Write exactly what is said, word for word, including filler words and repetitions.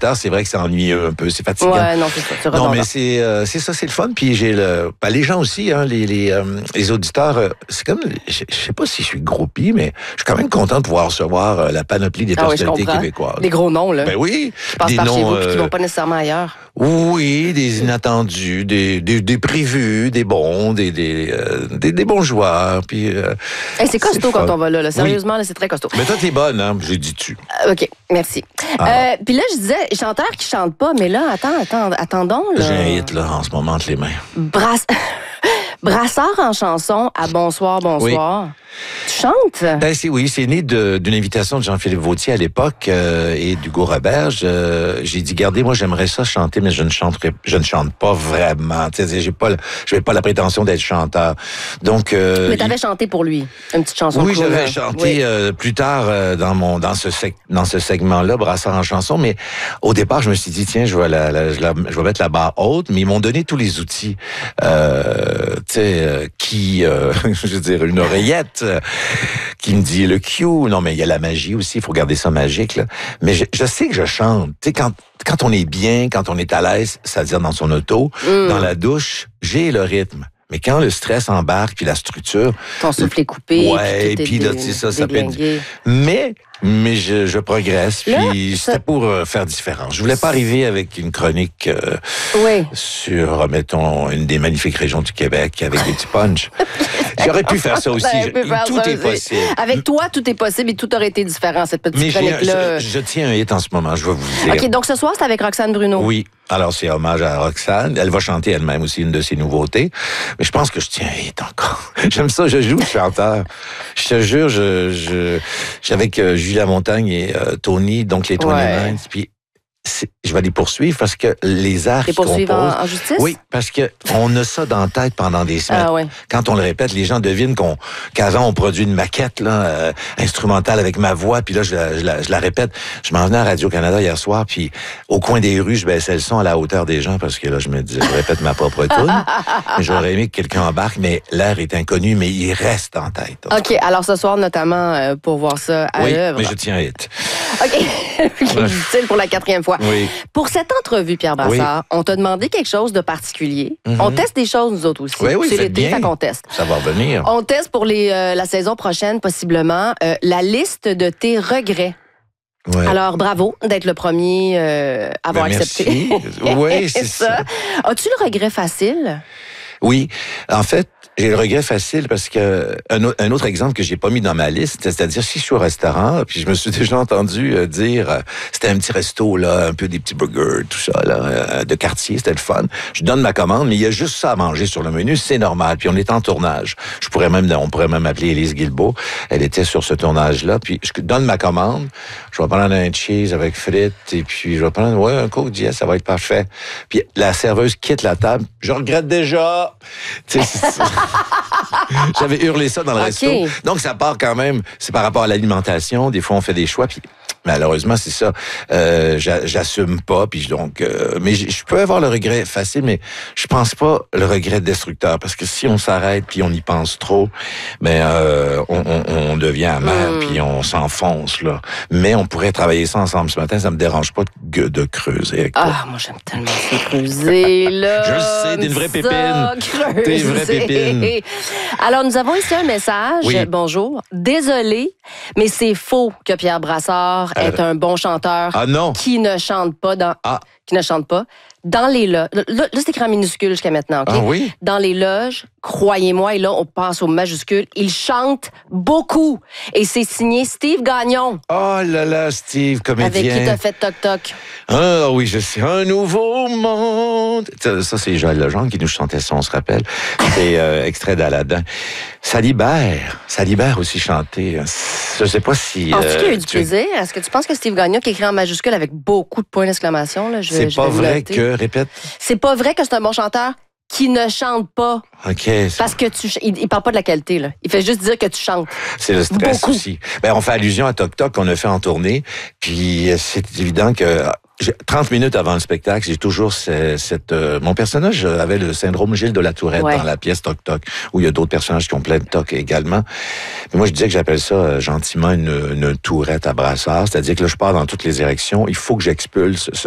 guitare, c'est vrai que c'est ennuyeux un peu, c'est fatigant. Ouais, non, c'est ça. C'est non, mais c'est, euh, c'est ça, c'est le fun. Puis j'ai le, ben, les gens aussi, hein, les, les, euh, les auditeurs, euh, c'est comme, je, je sais pas si je suis groupie, mais je suis quand même content de pouvoir recevoir euh, la panoplie des ah personnalités oui, québécoises. Des gros noms, là. Ben oui. Qui passent des par noms, chez vous, euh, puis qui vont pas nécessairement ailleurs. Oui, des inattendus, des, des, des prévus, des bons, des, des, euh, des, des bons joueurs. Puis, euh, hey, c'est costaud c'est quand fun. on va là, là. Sérieusement, oui. Là, c'est très costaud. Mais toi, t'es bonne, hein? J'ai dit tu. Euh, OK, merci. Ah. Euh, puis là, je disais, chanteur qui chante pas, mais là, attends, attends, attendons. Là. J'ai un hit, là, en ce moment, entre les mains. Brass... Brassard en chanson à Bonsoir, bonsoir. Oui. Tu chantes? Ben, c'est, oui, c'est né de, d'une invitation de Jean-Philippe Vautier à l'époque euh, et d'Hugo Roberge. Euh, j'ai dit, regardez, moi, j'aimerais ça chanter, mais je ne chanterai, je ne chante pas vraiment. Tu sais, j'ai pas, je n'ai pas la prétention d'être chanteur. Donc. Euh, mais t'avais il... chanté pour lui une petite chanson. Oui, cool, j'avais hein? chanté oui. euh, plus tard euh, dans mon dans ce sec, dans ce segment-là, Brassard en chanson. Mais au départ, je me suis dit, tiens, je vais la, la, je, la, je vais mettre la barre haute. Mais ils m'ont donné tous les outils, euh, tu sais, euh, qui, euh, je veux dire, une oreillette. Euh, qui me dit le Q. Non, mais il y a la magie aussi, il faut garder ça magique. Là. Mais je, je sais que je chante. Tu sais, quand, quand on est bien, quand on est à l'aise, c'est-à-dire dans son auto, mm. dans la douche, j'ai le rythme. Mais quand le stress embarque, puis la structure... Ton souffle est coupé, ouais, puis, puis là, tu sais, ça, ça peut être... Mais... Mais je, je progresse, puis là, c'était pour euh, faire différent. Je voulais pas arriver avec une chronique euh, oui. sur, mettons, une des magnifiques régions du Québec avec des petits punchs. J'aurais pu faire ça aussi. Je, tout ça est aussi. possible. Avec toi, tout est possible et tout aurait été différent, cette petite Mais chronique-là. Je, je tiens un hit en ce moment, je vais vous dire. OK, donc ce soir, c'est avec Roxane Bruno. Oui. Alors, c'est hommage à Roxane. Elle va chanter elle-même aussi une de ses nouveautés. Mais je pense que je tiens un hit encore. J'aime ça, je joue le chanteur. Je te jure, je, je, j'avais avec euh, Julie Lamontagne et euh, Tony, donc les Tony ouais. Nines, puis je vais les poursuivre parce que les arts les poursuivre en, en justice? Oui, parce que on a ça dans la tête pendant des semaines. Ah ouais. Quand on le répète, les gens devinent qu'on, qu'avant on produit une maquette là, euh, instrumentale avec ma voix, puis là je la, je, la, je la répète. Je m'en venais à Radio-Canada hier soir, puis au coin des rues, je baissais le son à la hauteur des gens parce que là je me disais, je répète ma propre tune. Mais j'aurais aimé que quelqu'un embarque, mais l'air est inconnu, mais il reste en tête. OK, alors ce soir notamment euh, pour voir ça à oui, l'œuvre. mais je tiens à hit. OK, utile pour la quatrième fois. Oui. Pour cette entrevue, Pierre Brassard, oui. on t'a demandé quelque chose de particulier. Mm-hmm. On teste des choses, nous autres aussi. Oui, oui, c'est l'été, fait qu'on teste. Ça va revenir. On teste pour les, euh, la saison prochaine, possiblement, euh, la liste de tes regrets. Ouais. Alors, bravo d'être le premier euh, à avoir ben, accepté. Oui, c'est ça. ça. As-tu le regret facile? Oui. En fait, j'ai le regret facile parce que un, un autre exemple que j'ai pas mis dans ma liste, c'est-à-dire si je suis au restaurant, puis je me suis déjà entendu euh, dire, euh, c'était un petit resto là, un peu des petits burgers, tout ça là, euh, de quartier, c'était le fun. Je donne ma commande, mais il y a juste ça à manger sur le menu, c'est normal. Puis on est en tournage. Je pourrais même, on pourrait même appeler Élise Guilbeault. Elle était sur ce tournage-là. Puis je donne ma commande. Je vais prendre un cheese avec frites et puis je vais prendre ouais un Coke Diet, ça va être parfait. Puis la serveuse quitte la table. Je regrette déjà. Tu sais, j'avais hurlé ça dans le okay. resto. Donc, ça part quand même, c'est par rapport à l'alimentation. Des fois, on fait des choix, puis malheureusement, c'est ça. Euh, j'assume pas, puis donc... Euh, mais je peux avoir le regret facile, mais je pense pas le regret destructeur, parce que si on s'arrête, puis on y pense trop, ben euh, on, on, on devient amer, mm. puis on s'enfonce, là. Mais on pourrait travailler ça ensemble ce matin, ça me dérange pas de, de creuser avec toi. Ah, moi, j'aime tellement ça creuser, là. Je le sais, t'es une vraie pépine. T'es une vraie pépine. Alors, nous avons ici un message. Oui. Bonjour. Désolé, mais c'est faux que Pierre Brassard est euh, un bon chanteur ah non. qui ne chante pas dans... Ah. Qui ne chante pas. Dans les loges... Là, là c'est écrit en minuscule jusqu'à maintenant, OK? Ah oui? Dans les loges, croyez-moi, et là, on passe aux majuscules, il chante beaucoup. Et c'est signé Steve Gagnon. Oh là là, Steve, comédien. Avec qui t'as fait toc-toc. Ah oui, je sais. Un nouveau monde. Ça, ça c'est Joël Legendre qui nous chantait ça, on se rappelle. C'est euh, extrait d'Aladin. Ça libère. Ça libère aussi chanter. Je sais pas si... Penses-tu euh, qu'il y a eu du tu... plaisir? Est-ce que tu penses que Steve Gagnon, qui écrit en majuscule avec beaucoup de points d'exclamation, là, je, c'est je pas vrai noter. que... Répète. C'est pas vrai que c'est un bon chanteur qui ne chante pas. OK. Parce que tu... Il, il parle pas de la qualité, là. Il fait juste dire que tu chantes. C'est le stress beaucoup. aussi. Ben, on fait allusion à Toc Toc qu'on a fait en tournée. Puis c'est évident que... trente minutes avant le spectacle, j'ai toujours cette... cette euh, mon personnage avait le syndrome Gilles de la Tourette ouais. dans la pièce Toc Toc, où il y a d'autres personnages qui ont plein de toc également. Mais moi, je disais que j'appelle ça euh, gentiment une, une tourette à brassard, c'est-à-dire que là, je pars dans toutes les directions. Il faut que j'expulse ce